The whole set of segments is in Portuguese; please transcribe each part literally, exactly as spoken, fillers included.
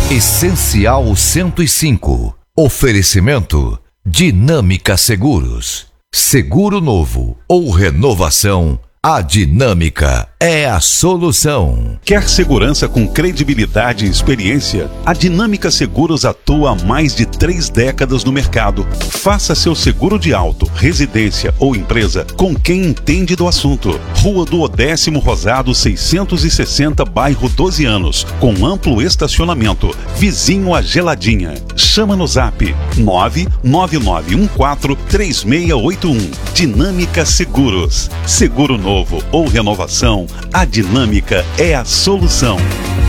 Essencial cento e cinco. Oferecimento Dinâmica Seguros. Seguro novo ou renovação, a Dinâmica é a solução. Quer segurança com credibilidade e experiência? A Dinâmica Seguros atua há mais de três décadas no mercado. Faça seu seguro de auto, residência ou empresa com quem entende do assunto. Rua do Odécimo Rosado, seiscentos e sessenta, bairro doze anos, com amplo estacionamento, vizinho a Geladinha. Chama no zap nove nove nove um quatro três seis oito um. Dinâmica Seguros. Seguro novo ou renovação, a Dinâmica é a solução.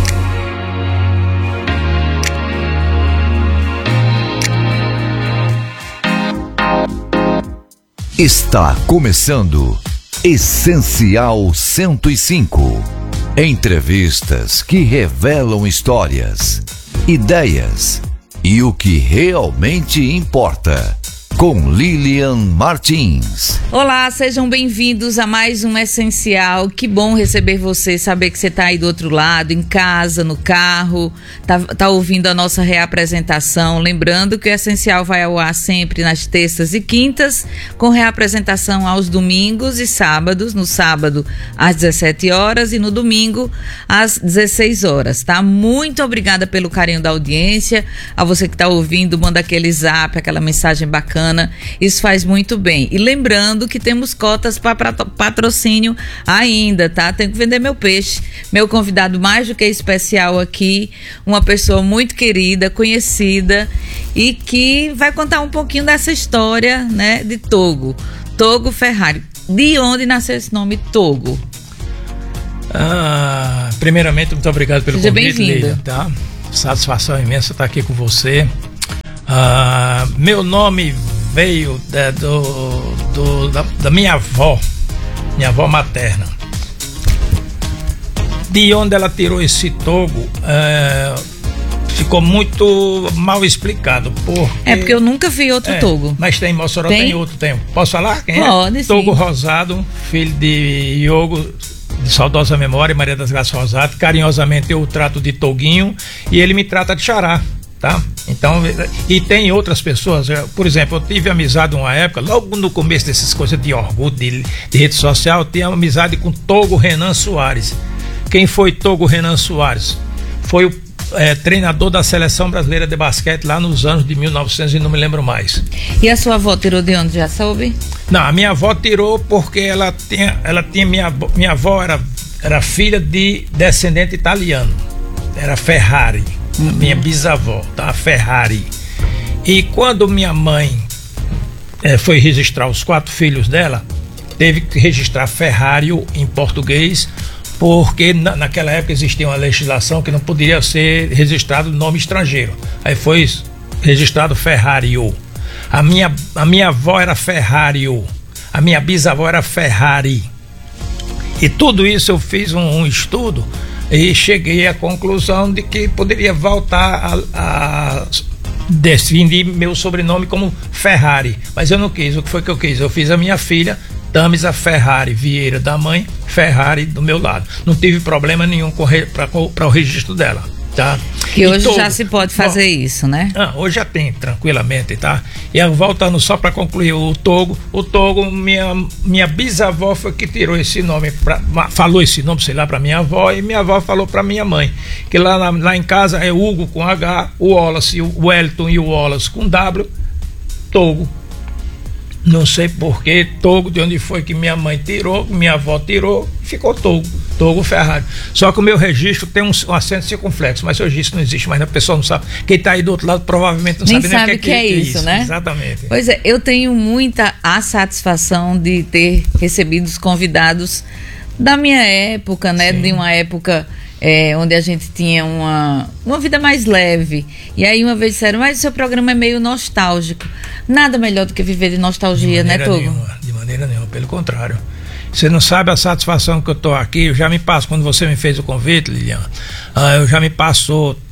Está começando Essencial cento e cinco. Entrevistas que revelam histórias, ideias e o que realmente importa. Com Lilian Martins. Olá, sejam bem-vindos a mais um Essencial. Que bom receber você, saber que você está aí do outro lado, em casa, no carro, tá, tá ouvindo a nossa reapresentação. Lembrando que o Essencial vai ao ar sempre nas terças e quintas, com reapresentação aos domingos e sábados. No sábado às dezessete horas e no domingo às dezesseis horas, tá? Muito obrigada pelo carinho da audiência. A você que está ouvindo, manda aquele zap, aquela mensagem bacana. Isso faz muito bem. E lembrando que temos cotas para patrocínio ainda, tá? Tenho que vender meu peixe. Meu convidado mais do que especial aqui, uma pessoa muito querida, conhecida e que vai contar um pouquinho dessa história, né, de Togo. Togo Ferrari. De onde nasceu esse nome Togo? Ah, primeiramente, muito obrigado pelo Seja convite, Lilian, tá? Satisfação imensa estar aqui com você. Ah, meu nome veio da, do, do, da, da minha avó, minha avó materna. De onde ela tirou esse Togo, é, ficou muito mal explicado. Porque, é porque eu nunca vi outro é, Togo. Mas tem, Mossoró tem? tem outro, tem. Posso falar? Quem Pode, é? sim. Togo Rosado, filho de Iogo, de saudosa memória, Maria das Graças Rosado. Carinhosamente eu o trato de Toguinho e ele me trata de Xará. Tá? Então, e tem outras pessoas, por exemplo, eu tive amizade uma época, logo no começo dessas coisas de orgulho, de, de rede social, eu tinha amizade com Togo Renan Soares. Quem foi Togo Renan Soares? Foi o é, treinador da seleção brasileira de basquete lá nos anos de mil e novecentos e não me lembro mais. E a sua avó tirou de onde, já soube? Não, a minha avó tirou porque ela tinha, ela tinha minha, minha avó era, era filha de descendente italiano, era Ferrari. Uhum. Minha bisavó, tá? Ferrari. E quando minha mãe é, foi registrar os quatro filhos dela, teve que registrar Ferrari em português, porque na, naquela época existia uma legislação que não poderia ser registrado nome estrangeiro. Aí foi registrado Ferrari. A minha, a minha avó era Ferrari, a minha bisavó era Ferrari. E tudo isso eu fiz um, um estudo e cheguei à conclusão de que poderia voltar a, a definir meu sobrenome como Ferrari, mas eu não quis. O que foi que eu quis? Eu fiz a minha filha Tamisa Ferrari Vieira da mãe, Ferrari do meu lado. Não tive problema nenhum para o registro dela, tá? Que hoje Togo, já se pode fazer bom, isso, né? Ah, hoje já tem, tranquilamente, tá? E voltando só para concluir o Togo, o Togo, minha, minha bisavó foi que tirou esse nome, pra, falou esse nome, sei lá, para minha avó, e minha avó falou para minha mãe, que lá, lá em casa é Hugo com H, o Wallace, o Wellington e o Wallace com W, Togo. Não sei porquê, Togo, de onde foi que minha mãe tirou, minha avó tirou, ficou Togo, Togo Ferrari. Só que o meu registro tem um, um acento circunflexo, mas o registro não existe mais, a pessoa não sabe. Quem está aí do outro lado provavelmente não nem sabe, sabe nem o que, que, que, é, que é isso, isso, né? Exatamente. Pois é, eu tenho muita a satisfação de ter recebido os convidados da minha época, né? Sim. De uma época é, onde a gente tinha uma, uma vida mais leve. E aí uma vez disseram, mas o seu programa é meio nostálgico. Nada melhor do que viver de nostalgia, de né, Togo? Nenhuma, de maneira nenhuma, pelo contrário. Você não sabe a satisfação que eu tô aqui, eu já me passo, quando você me fez o convite, Lilian, ah, eu já me passou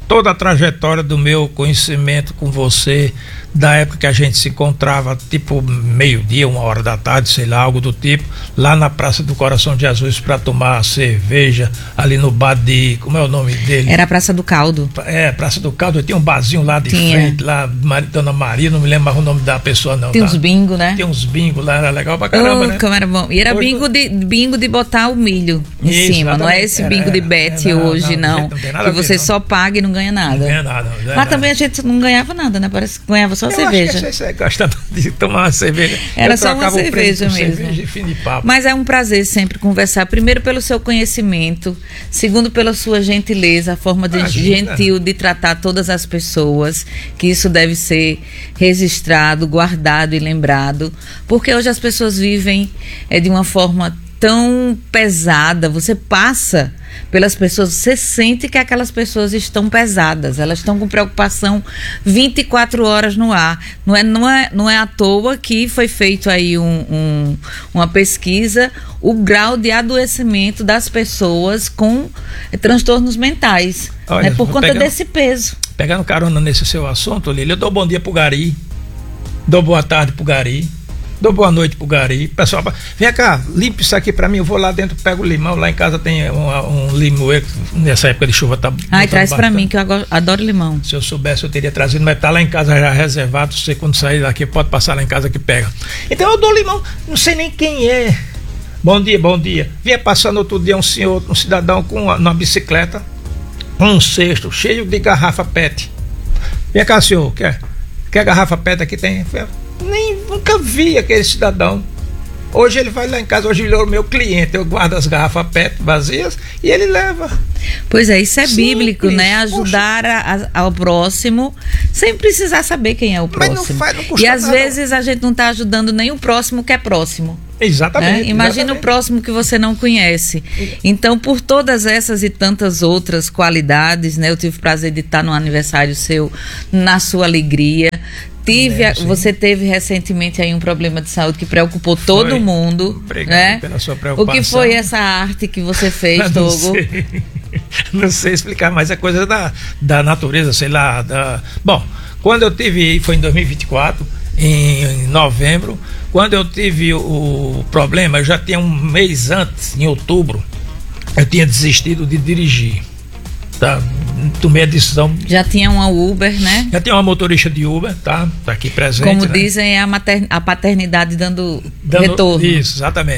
toda a trajetória do meu conhecimento com você, da época que a gente se encontrava, tipo meio-dia, uma hora da tarde, sei lá, algo do tipo, lá na Praça do Coração de Jesus para tomar cerveja, ali no bar de, como é o nome dele? Era a Praça do Caldo. É, Praça do Caldo, tinha um barzinho lá de tinha. frente, lá, Dona Maria, não me lembro mais o nome da pessoa não. Tem tá? uns bingo, né? Tem uns bingo lá, era legal pra caramba, oh, né? Como era bom. E era hoje bingo de, bingo de botar o milho em Isso, cima, não é esse era, bingo de era, bet era, hoje, não. não, não tem nada que a ver, você não. só paga e não ganha nada. Não ganha nada. Não ganha Mas nada. também a gente não ganhava nada, né? Parece que ganhava só eu cerveja. Acho que você gosta de tomar uma cerveja. Era eu só uma cerveja mesmo. Cerveja e fim de papo. Mas é um prazer sempre conversar. Primeiro pelo seu conhecimento, segundo pela sua gentileza, a forma de, gentil de tratar todas as pessoas, que isso deve ser registrado, guardado e lembrado, porque hoje as pessoas vivem é, de uma forma tão pesada. Você passa pelas pessoas, você sente que aquelas pessoas estão pesadas, elas estão com preocupação vinte e quatro horas no ar. Não é, não é, não é à toa que foi feito aí um, um, uma pesquisa, o grau de adoecimento das pessoas com é, transtornos mentais. Olha, né, por conta pegando, desse peso. Pegando carona nesse seu assunto, Lília, eu dou bom dia pro Gari, dou boa tarde pro Gari, dou boa noite pro Gari. Pessoal, vem cá, limpa isso aqui pra mim. Eu vou lá dentro, pego o limão. Lá em casa tem um, um limoeiro. Nessa época de chuva tá. Ai, traz pra mim, que eu adoro limão. Se eu soubesse, eu teria trazido, mas tá lá em casa já reservado. Você, quando sair daqui, pode passar lá em casa que pega. Então eu dou limão, não sei nem quem é. Bom dia, bom dia. Vinha passando outro dia um senhor, um cidadão com uma, uma bicicleta, com um cesto cheio de garrafa pet. Vem cá, senhor, quer? Quer garrafa pet aqui? Tem? Nem nunca vi aquele cidadão. Hoje ele vai lá em casa, hoje ele é o meu cliente. Eu guardo as garrafas pet vazias e ele leva. Pois é, isso é Simples, bíblico, né? Ajudar a, a, ao próximo sem precisar saber quem é o próximo. Mas não faz, não custa e às nada. Vezes a gente não está ajudando nem o próximo que é próximo. Exatamente. Né? Imagina exatamente. o próximo que você não conhece. Então, por todas essas e tantas outras qualidades, né? Eu tive o prazer de estar no aniversário seu, na sua alegria. Tive, é, você teve recentemente aí um problema de saúde que preocupou foi. todo mundo. Obrigado, né? Pela sua preocupação. O que foi essa arte que você fez, Togo? Sei. Não sei explicar, mas é coisa da, da natureza, sei lá. Da... Bom, quando eu tive, foi em dois mil e vinte e quatro, em, em novembro, quando eu tive o, o problema, eu já tinha um mês antes, em outubro, eu tinha desistido de dirigir. Tá? Tomei a decisão. Já tinha uma Uber, né? Já tinha uma motorista de Uber, tá? Tá aqui presente. Como né? dizem, é a, mater... a paternidade dando, dando retorno. Isso, exatamente.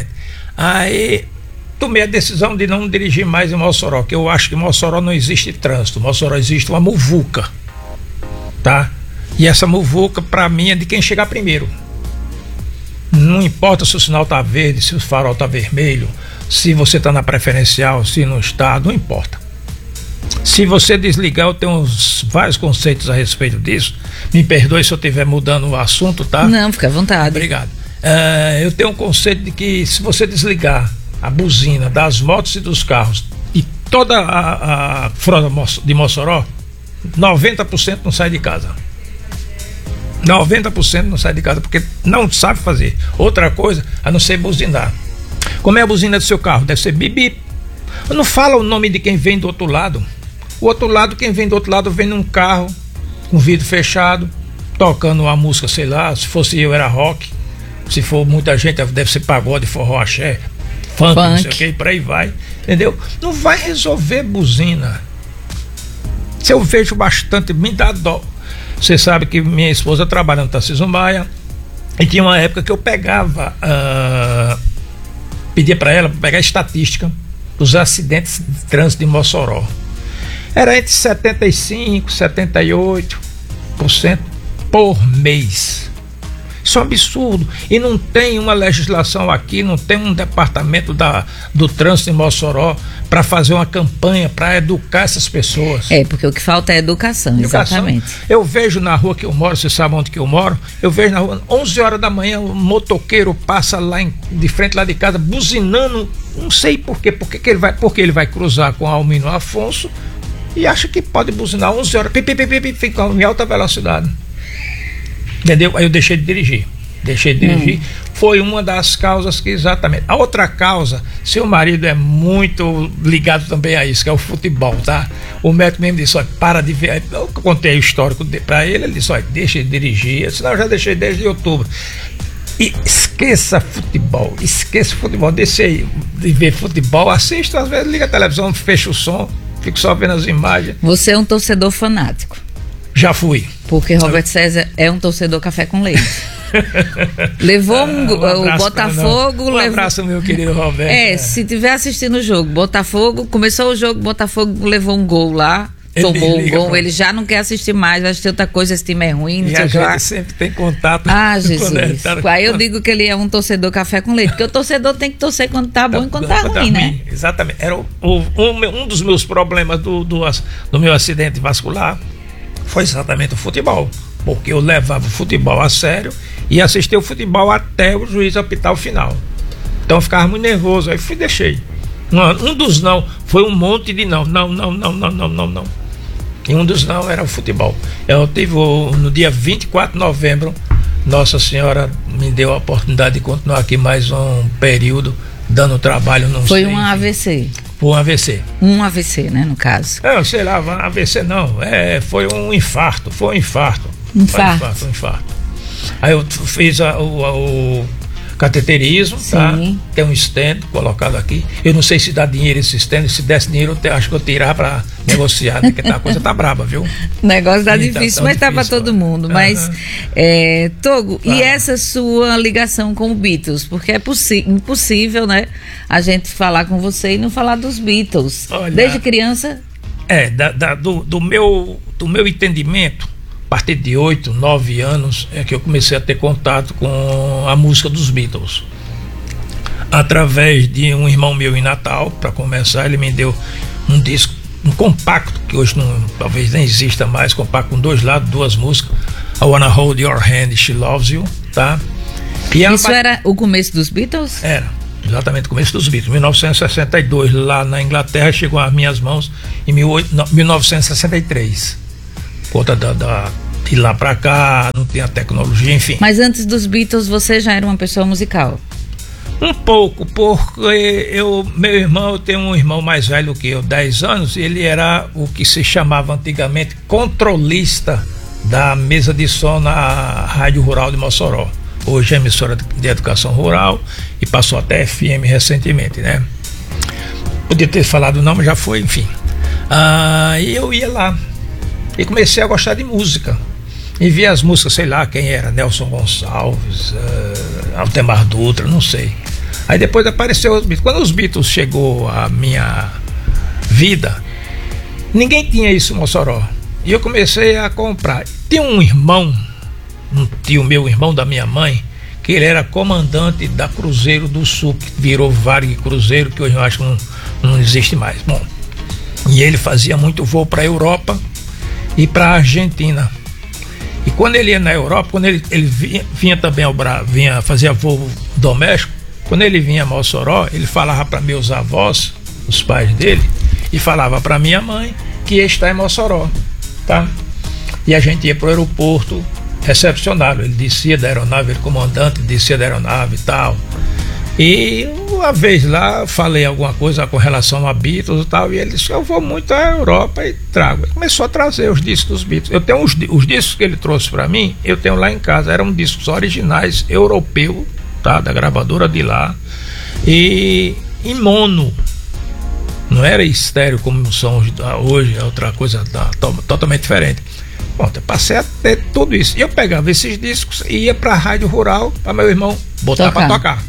Aí tomei a decisão de não dirigir mais em Mossoró, que eu acho que em Mossoró não existe trânsito. Em Mossoró existe uma muvuca, tá? E essa muvuca, pra mim, é de quem chegar primeiro. Não importa se o sinal tá verde, se o farol tá vermelho, se você tá na preferencial, se não está, não importa. Se você desligar, eu tenho uns, vários conceitos a respeito disso. Me perdoe se eu estiver mudando o assunto, tá? Não, fica à vontade. Obrigado. Uh, eu tenho um conceito de que se você desligar a buzina das motos e dos carros e toda a, a frota de Mossoró, noventa por cento não sai de casa. noventa por cento não sai de casa porque não sabe fazer outra coisa a não ser buzinar. Como é a buzina do seu carro? Deve ser bip-bip. Não fala o nome de quem vem do outro lado. O outro lado, quem vem do outro lado vem num carro com vidro fechado, tocando uma música, sei lá, se fosse eu era rock, se for muita gente deve ser pagode, forró, axé, funk, funk. Não sei o que, por aí vai, entendeu? Não vai resolver buzina. Se eu vejo bastante, me dá dó. Você sabe que minha esposa trabalha no Tarcísio Maia e tinha uma época que eu pegava, uh, pedia para ela pegar estatística dos acidentes de trânsito de Mossoró. Era entre setenta e cinco por cento, setenta e oito por cento por mês. Isso é um absurdo. E não tem uma legislação aqui, não tem um departamento da, do trânsito em Mossoró para fazer uma campanha para educar essas pessoas. É, porque o que falta é educação, educação, exatamente. Eu vejo na rua que eu moro, você sabe onde que eu moro, eu vejo na rua, onze horas da manhã, o motoqueiro passa lá em, de frente lá de casa, buzinando, não sei por quê, porque que ele vai, porque ele vai cruzar com Almino Afonso e acha que pode buzinar onze horas, pi, pi, pi, pi, fica em alta velocidade. Entendeu? Aí eu deixei de dirigir. deixei de dirigir, hum. foi uma das causas que exatamente. A outra causa, seu marido é muito ligado também a isso, que é o futebol, tá? O médico mesmo disse, olha, para de ver. Eu contei o histórico para ele, ele disse, olha, deixa de dirigir. Eu disse, não, eu já deixei desde outubro. E esqueça futebol, esqueça futebol, deixa aí de ver futebol, assista, às vezes liga a televisão, fecha o som, fico só vendo as imagens. Você é um torcedor fanático. Já fui. Porque Roberto César é um torcedor café com leite. Levou um, ah, um o Botafogo. Um levou... abraço, meu querido Roberto. É, é, se tiver assistindo o jogo, Botafogo, começou o jogo, Botafogo levou um gol lá. Tomou o gol, pra... ele já não quer assistir mais, vai assistir outra coisa, esse time é ruim, não e sei a o gente lá. sempre tem contato. Ah, Jesus. Tá... Aí eu digo que ele é um torcedor café com leite, porque o torcedor tem que torcer quando tá bom tá, e quando tá, tá ruim, tá né? Exatamente. Era o, o, um, um dos meus problemas do, do, do meu acidente vascular foi exatamente o futebol, porque eu levava o futebol a sério e assistia o futebol até o juiz apitar o final. Então eu ficava muito nervoso, aí fui e deixei. Um, um dos não, foi um monte de não, não, não, não, não, não, não, não. E um dos não era o futebol. Eu tive no dia vinte e quatro de novembro, Nossa Senhora me deu a oportunidade de continuar aqui mais um período, dando trabalho. Não Foi sei, um A V C. Foi um A V C. Um A V C, né, no caso. É, sei lá, A V C não, é, foi um infarto, foi um infarto. Infarto. Foi um infarto, um infarto. Aí eu fiz a, o, a, o cateterismo, tá? Tem um stand colocado aqui. Eu não sei se dá dinheiro esse stand, se desse dinheiro eu te, acho que eu tirar pra negociar, né? Porque a coisa tá braba, viu? O negócio tá e difícil, tá mas difícil, tá pra todo mundo. Mas, uhum. é, Togo, ah. e essa sua ligação com o Beatles? Porque é impossível, né? A gente falar com você e não falar dos Beatles. Olha, desde criança? É, da, da, do, do, meu, do meu entendimento, a partir de oito, nove anos é que eu comecei a ter contato com a música dos Beatles. Através de um irmão meu em Natal, para começar, ele me deu um disco, um compacto, que hoje não, talvez nem exista mais, compacto com dois lados, duas músicas. I Wanna Hold Your Hand, She Loves You, tá? E isso ela... era o começo dos Beatles? Era, exatamente o começo dos Beatles. mil novecentos e sessenta e dois, lá na Inglaterra, chegou às minhas mãos em mil novecentos e sessenta e três. Conta da, da, de lá pra cá, não tinha tecnologia, enfim. Mas antes dos Beatles você já era uma pessoa musical? Um pouco, porque eu, meu irmão, eu tenho um irmão mais velho que eu, dez anos, e ele era o que se chamava antigamente controlista da mesa de som na Rádio Rural de Mossoró. Hoje é emissora de, de educação rural e passou até F M recentemente, né? Podia ter falado não, mas já foi, enfim. Ah, e eu ia lá e comecei a gostar de música e via as músicas, sei lá quem era, Nelson Gonçalves, uh, Altemar Dutra, não sei. Aí depois apareceu os Beatles. Quando os Beatles chegou à minha vida, ninguém tinha isso em Mossoró, e eu comecei a comprar. Tinha um irmão, um tio meu, irmão da minha mãe, que ele era comandante da Cruzeiro do Sul, que virou Varig Cruzeiro, que hoje eu acho que não, não existe mais. Bom, e ele fazia muito voo para a Europa e para a Argentina. E quando ele ia na Europa, quando ele, ele vinha, vinha também ao Bra, vinha fazer voo doméstico, quando ele vinha a Mossoró, ele falava para meus avós, os pais dele, e falava para minha mãe que ia estar em Mossoró, tá? E a gente ia para o aeroporto recepcioná-lo. Ele descia da aeronave, ele comandante descia da aeronave e tal. E uma vez lá falei alguma coisa com relação a Beatles e tal, e ele disse: eu vou muito à Europa e trago. Ele começou a trazer os discos dos Beatles. Eu tenho os, os discos que ele trouxe para mim, eu tenho lá em casa. Eram discos originais europeus, tá, da gravadora de lá, e em mono. Não era estéreo como são hoje, é outra coisa tá, totalmente diferente. Bom, eu passei a ter tudo isso. E eu pegava esses discos e ia para a rádio rural para meu irmão botar para tocar.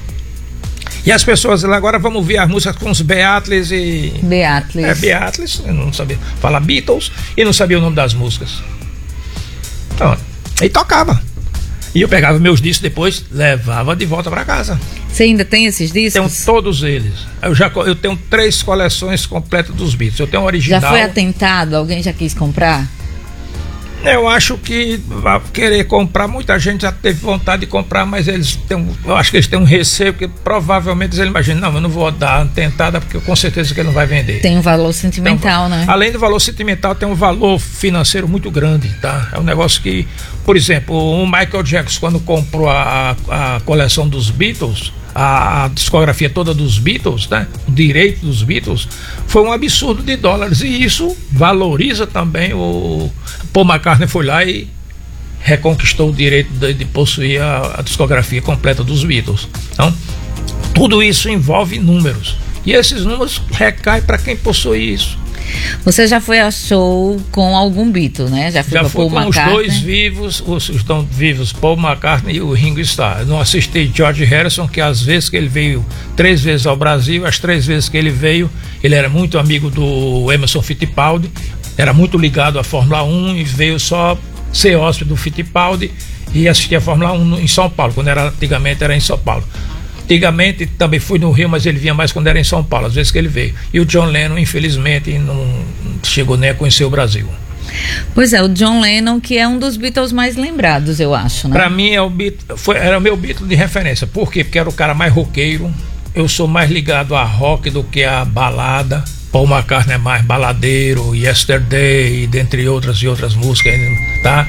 E as pessoas lá, agora vamos ver as músicas com os Beatles e... Beatles. É, Beatles, eu não sabia falar Beatles e não sabia o nome das músicas. Então, aí tocava. E eu pegava meus discos depois, levava de volta para casa. Você ainda tem esses discos? Tenho todos eles. Eu, já, eu tenho três coleções completas dos Beatles. Eu tenho o original. Já foi atentado? Alguém já quis comprar? Eu acho que vai querer comprar, muita gente já teve vontade de comprar, mas eles têm, eu acho que eles têm um receio, porque provavelmente eles imaginam, não, eu não vou dar uma tentada, porque com certeza que ele não vai vender. Tem um valor sentimental, então, né? Além do valor sentimental, tem um valor financeiro muito grande, tá? É um negócio que, por exemplo, o Michael Jackson, quando comprou a, a, a coleção dos Beatles, a, a discografia toda dos Beatles, né? O direito dos Beatles, foi um absurdo de dólares, e isso valoriza também. O Paul McCartney foi lá e reconquistou o direito de, de possuir a, a discografia completa dos Beatles. Então, tudo isso envolve números, e esses números recaem para quem possui isso. Você já foi a show com algum Beatle, né? Já foi Já com fui com McCartney? Os dois vivos, os estão vivos, Paul McCartney e o Ringo Starr. Eu não assisti George Harrison, que às vezes que ele veio três vezes ao Brasil, as três vezes que ele veio, ele era muito amigo do Emerson Fittipaldi, era muito ligado à Fórmula um e veio só ser hóspede do Fittipaldi e assistir a Fórmula um em São Paulo, quando era, antigamente era em São Paulo. Antigamente também fui no Rio, mas ele vinha mais quando era em São Paulo, às vezes que ele veio. E o John Lennon, infelizmente, não chegou nem a conhecer o Brasil. Pois é, o John Lennon, que é um dos Beatles mais lembrados, eu acho, né? Pra mim é o Beatle, foi, era o meu Beatle de referência. Por quê? Porque era o cara mais roqueiro. Eu sou mais ligado a rock do que a balada. Paul McCartney é mais baladeiro, Yesterday, dentre outras e outras músicas, tá?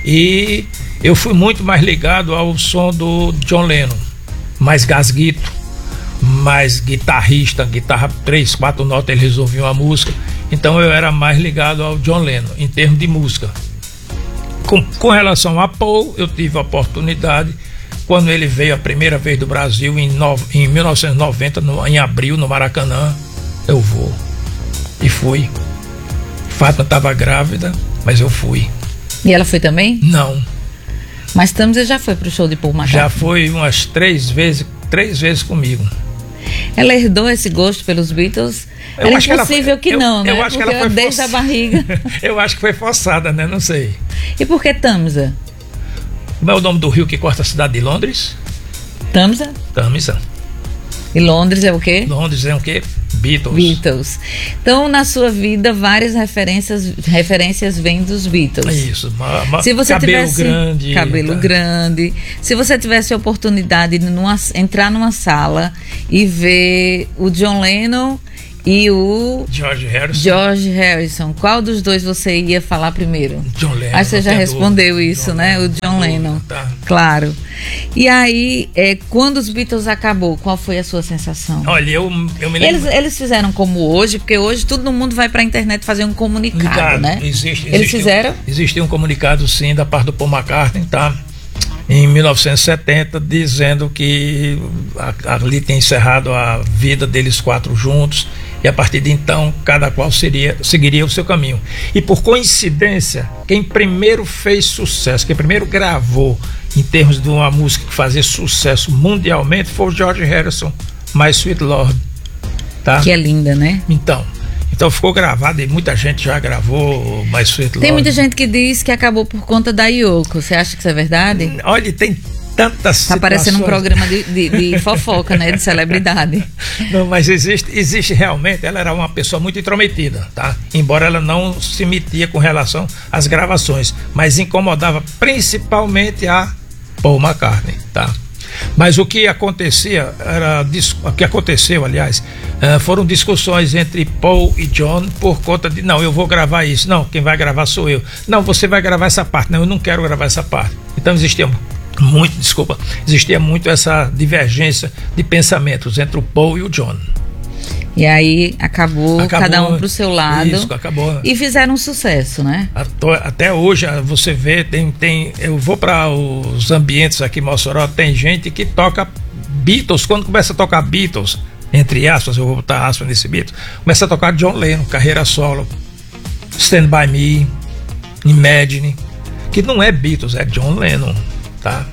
E eu fui muito mais ligado ao som do John Lennon. Mais gasguito, mais guitarrista, guitarra três, quatro notas, ele resolvia uma música. Então eu era mais ligado ao John Lennon em termos de música. Com, com relação a Paul, eu tive a oportunidade quando ele veio a primeira vez do Brasil em, no, em mil novecentos e noventa, no, em abril, no Maracanã. Eu vou e fui. Fátima estava grávida, mas eu fui. E ela foi também? Não. Mas Tamsa já foi pro show de Paul McCartney? Já foi umas três vezes, três vezes comigo. Ela herdou esse gosto pelos Beatles? Eu Era acho impossível que, ela, que eu, não, né? Eu acho Porque que ela foi desde forç... a barriga. Eu acho que foi forçada, né? Não sei. E por que Tamsa? Como é o nome do rio que corta a cidade de Londres? Tamsa? Tamsa. E Londres é o quê? Londres é o quê? Beatles. Beatles. Então, na sua vida, várias referências, referências vêm dos Beatles. Isso. Ma, ma, Se você cabelo tivesse, grande. Cabelo tá. grande. Se você tivesse a oportunidade de numa, entrar numa sala e ver o John Lennon e o George Harrison. George Harrison, qual dos dois você ia falar primeiro? John Lennon. Aí você já respondeu dúvida. isso, John né? Lennon, o John Lennon. Tá. Claro. E aí, é, quando os Beatles acabou, qual foi a sua sensação? Olha, eu, eu me lembro. Eles, eles fizeram como hoje, porque hoje todo mundo vai pra internet fazer um comunicado, Ligado. né? Existe, eles existe fizeram? Um, existe um comunicado, sim, da parte do Paul McCartney, tá? Em mil novecentos e setenta, dizendo que ali tem encerrado a vida deles quatro juntos, e a partir de então cada qual seria, seguiria o seu caminho. E por coincidência, quem primeiro fez sucesso, quem primeiro gravou em termos de uma música que fazia sucesso mundialmente foi o George Harrison, My Sweet Lord, tá? Que é linda, né? Então Então ficou gravado e muita gente já gravou My Sweet Lord. Tem muita gente que diz que acabou por conta da Yoko. Você acha que isso é verdade? Olha, tem tantas situações. Tá parecendo um programa de, de, de fofoca, né? De celebridade. Não, mas existe, existe realmente, ela era uma pessoa muito intrometida, tá? Embora ela não se metia com relação às gravações, mas incomodava principalmente a Paul McCartney, tá? Mas o que acontecia era, o que aconteceu, aliás, foram discussões entre Paul e John por conta de, não, eu vou gravar isso, não, quem vai gravar sou eu, não, você vai gravar essa parte, não, eu não quero gravar essa parte. Então existia muito, desculpa, existia muito essa divergência de pensamentos entre o Paul e o John. E aí acabou, acabou cada um pro seu lado. Isso, acabou. E fizeram um sucesso, né? Até hoje você vê, tem, tem, eu vou para os ambientes aqui em Mossoró, tem gente que toca Beatles, quando começa a tocar Beatles, entre aspas, eu vou botar aspas nesse Beatles, começa a tocar John Lennon, carreira solo, Stand By Me, Imagine, que não é Beatles, é John Lennon, tá?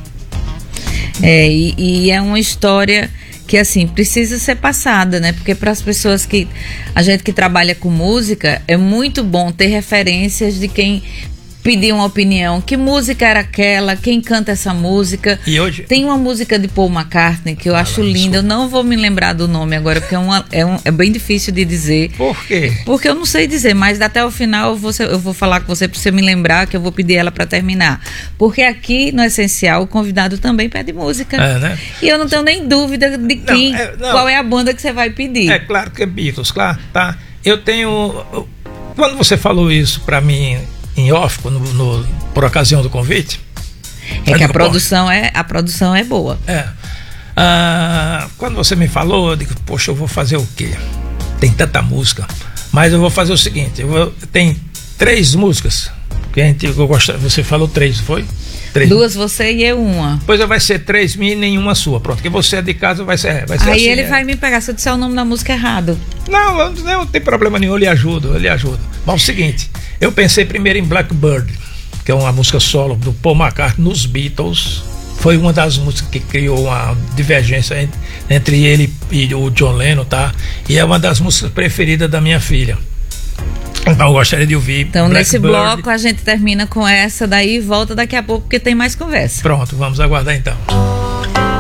É, e, e é uma história que assim precisa ser passada, né? Porque para as pessoas que a gente que trabalha com música é muito bom ter referências de quem pedir uma opinião. Que música era aquela? Quem canta essa música? E hoje? Tem uma música de Paul McCartney que eu ah, acho linda. Eu não vou me lembrar do nome agora, porque é, uma, é, um, é bem difícil de dizer. Por quê? Porque eu não sei dizer, mas até o final você, eu vou falar com você para você me lembrar, que eu vou pedir ela para terminar. Porque aqui no Essencial o convidado também pede música. É, né? E eu não tenho nem dúvida de quem, não, é, não. qual é a banda que você vai pedir. É claro que é Beatles, claro, tá? Eu tenho... Quando você falou isso para mim em off, no, no, por ocasião do convite... É que a produção é, a produção é boa. É. Ah, quando você me falou, eu digo, poxa, eu vou fazer o quê? Tem tanta música. Mas eu vou fazer o seguinte, eu vou, tem três músicas que a gente, eu gosto, você falou três, foi? Três. Duas você e eu uma. Pois vai ser três minhas e nenhuma sua. Pronto, porque você é de casa, vai ser, vai ser Aí assim, ele é. vai me pegar se eu disser o nome da música errado. Não, não, não tem problema nenhum, eu lhe ajudo, eu lhe ajudo. Mas é o seguinte, eu pensei primeiro em Blackbird, que é uma música solo do Paul McCartney nos Beatles. Foi uma das músicas que criou uma divergência entre, entre ele e o John Lennon, tá? E é uma das músicas preferidas da minha filha. Então eu gostaria de ouvir. Então nesse bloco a gente termina com essa daí e volta daqui a pouco porque tem mais conversa. Pronto, vamos aguardar então.